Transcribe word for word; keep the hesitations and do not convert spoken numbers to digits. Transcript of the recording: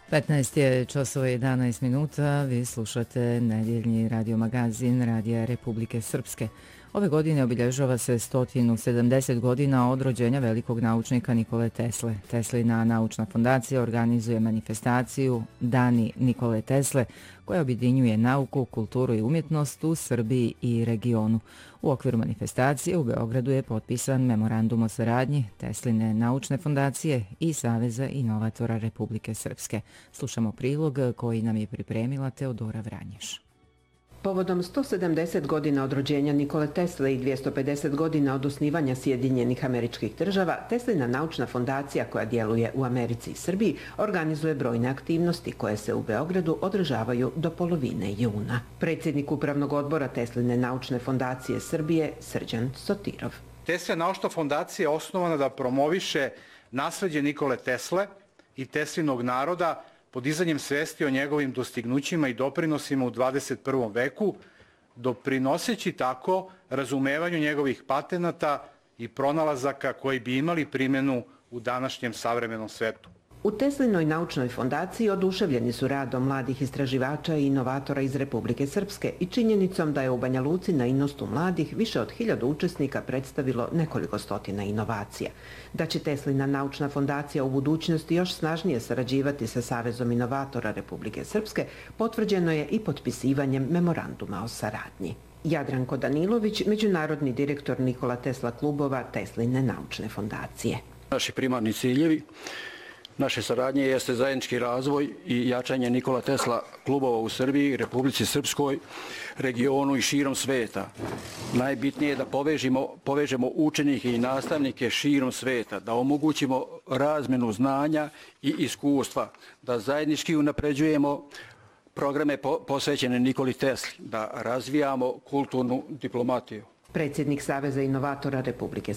petnaest je časova jedanaest minuta, vi slušate nedjeljni radio magazin Radija Republike Srpske. Ove godine obilježava se sto sedamdeset godina od rođenja velikog naučnika Nikole Tesle. Teslina naučna fondacija organizuje manifestaciju Dani Nikole Tesle, koja objedinjuje nauku, kulturu i umjetnost u Srbiji i regionu. U okviru manifestacije u Beogradu je potpisan memorandum o saradnji Tesline naučne fondacije i Saveza inovatora Republike Srpske. Slušamo prilog koji nam je pripremila Teodora Vranješ. Povodom sto sedamdeset godina od rođenja Nikole Tesle i dvjesto pedeset godina od osnivanja Sjedinjenih Američkih Država, Teslina naučna fondacija koja djeluje u Americi i Srbiji organizuje brojne aktivnosti koje se u Beogradu održavaju do polovine juna. Predsjednik Upravnog odbora Tesline naučne fondacije Srbije Srđan Sotirov. Teslina naučna fondacija je osnovana da promoviše nasleđe Nikole Tesle i Teslinog naroda podizanjem svesti o njegovim dostignućima i doprinosima u dvadeset prvom veku, doprinoseći tako razumevanju njegovih patenata i pronalazaka koji bi imali primjenu u današnjem savremenom svetu. U Teslinoj naučnoj fondaciji oduševljeni su radom mladih istraživača i inovatora iz Republike Srpske i činjenicom da je u Banja Luci na Inostu mladih više od hiljadu učesnika predstavilo nekoliko stotina inovacija. Da će Teslina naučna fondacija u budućnosti još snažnije sarađivati sa Savezom inovatora Republike Srpske potvrđeno je i potpisivanjem memoranduma o saradnji. Jadranko Danilović, međunarodni direktor Nikola Tesla klubova Tesline naučne fondacije. Naši primarni ciljevi naše saradnje jeste zajednički razvoj i jačanje Nikola Tesla klubova u Srbiji, Republici Srpskoj, regionu i širom sveta. Najbitnije je da povežemo, povežemo učenike i nastavnike širom sveta, da omogućimo razmenu znanja i iskustva, da zajednički unapređujemo programe posvećene Nikoli Tesli, da razvijamo kulturnu diplomatiju. Predsjednik Saveza inovatora Republike